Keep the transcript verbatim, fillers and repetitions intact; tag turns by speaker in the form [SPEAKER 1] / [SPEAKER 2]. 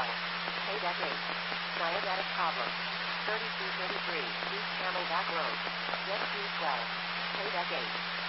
[SPEAKER 1] twelve. K deck eight. Diabetic problem. thirty-two thirty-three. East Camelback Road. Jet two twelve. K deck eight.